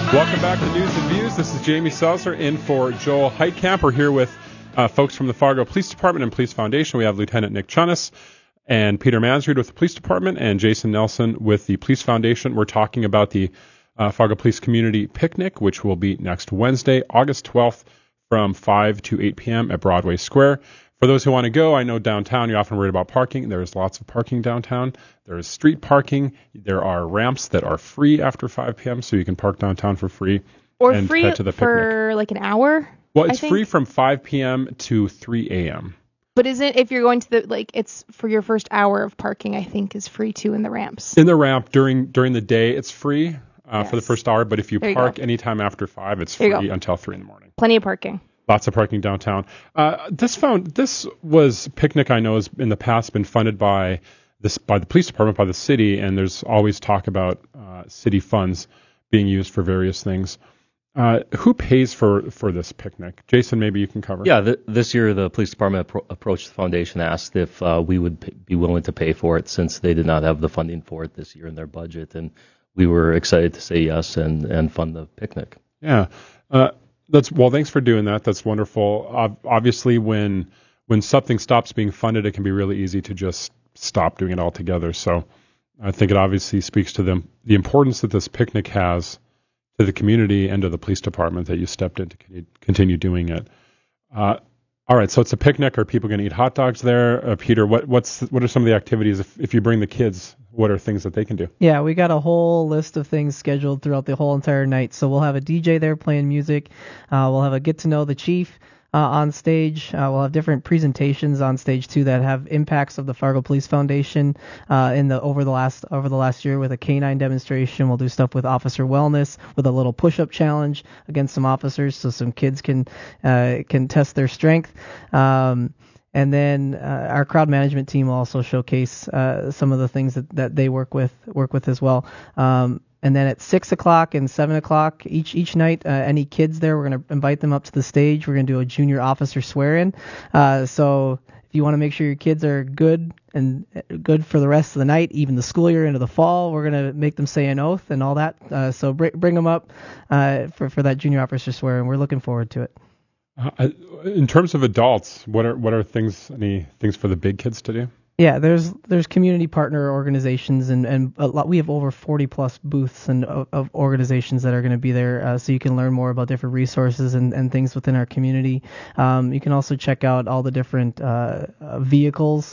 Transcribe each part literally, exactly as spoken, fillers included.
Welcome back to News and Views. This is Jamie Selzer in for Joel Heitkamp. We're here with uh, folks from the Fargo Police Department and Police Foundation. We have Lieutenant Nick Chunnis and Peter Mansreed with the Police Department and Jason Nelson with the Police Foundation. We're talking about the uh, Fargo Police Community Picnic, which will be next Wednesday, August twelfth, from five to eight p.m. at Broadway Square. For those who want to go, I know downtown you're often worried about parking. There's lots of parking downtown. There is street parking. There are ramps that are free after five p.m., so you can park downtown for free or and free head to the picnic. For like an hour? Well, it's free from five p.m. to three a.m. But isn't, if you're going to the, like, it's for your first hour of parking, I think, is free too in the ramps. In the ramp during during the day, it's free uh, yes. for the first hour, but if you there park you anytime after five, it's there free until three in the morning. Plenty of parking. Lots of parking downtown. Uh, this found this was picnic I know has in the past been funded by this by the police department, by the city, and there's always talk about uh, city funds being used for various things. Uh, who pays for, for this picnic? Jason, maybe you can cover. Yeah, th- this year the police department appro- approached the foundation, asked if uh, we would p- be willing to pay for it since they did not have the funding for it this year in their budget, and we were excited to say yes and, and fund the picnic. Yeah. Uh, That's well. Thanks for doing that. That's wonderful. Uh, obviously, when when something stops being funded, it can be really easy to just stop doing it altogether. So, I think it obviously speaks to them the importance that this picnic has to the community and to the police department that you stepped in to continue doing it. Uh, all right. So it's a picnic. Are people going to eat hot dogs there, uh, Peter? What what's what are some of the activities if if you bring the kids? What are things that they can do? Yeah, we got a whole list of things scheduled throughout the whole entire night. So we'll have a D J there playing music. Uh, we'll have a get to know the chief uh, on stage. Uh, we'll have different presentations on stage too that have impacts of the Fargo Police Foundation uh, in the over the last over the last year with a canine demonstration. We'll do stuff with officer wellness with a little push-up challenge against some officers, so some kids can uh, can test their strength. Um, And then uh, our crowd management team will also showcase uh, some of the things that, that they work with work with as well. Um, and then at six o'clock and seven o'clock each each night, uh, any kids there, we're going to invite them up to the stage. We're going to do a junior officer swear-in. Uh, so if you want to make sure your kids are good and good for the rest of the night, even the school year into the fall, we're going to make them say an oath and all that. Uh, so br- bring them up uh, for for that junior officer swear-in. We're looking forward to it. Uh, in terms of adults, what are what are things any things for the big kids to do? Yeah, there's there's community partner organizations and and a lot, we have over forty plus booths and of, of organizations that are going to be there, uh, so you can learn more about different resources and, and things within our community. Um, you can also check out all the different uh, uh, vehicles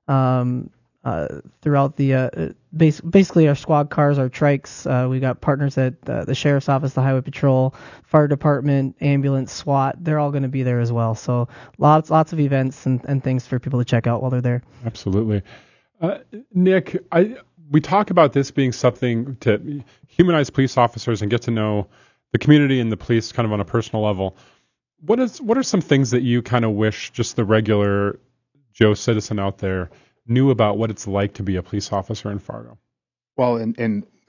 um, uh, throughout the uh, base, basically our squad cars, our trikes. Uh, we got partners at uh, the sheriff's office, the highway patrol, fire department, ambulance, SWAT. They're all going to be there as well. So lots lots of events and, and things for people to check out while they're there. Absolutely. Uh, Nick, I we talk about this being something to humanize police officers and get to know the community and the police kind of on a personal level. What is what are some things that you kind of wish just the regular Joe citizen out there knew about what it's like to be a police officer in Fargo? Well, and, and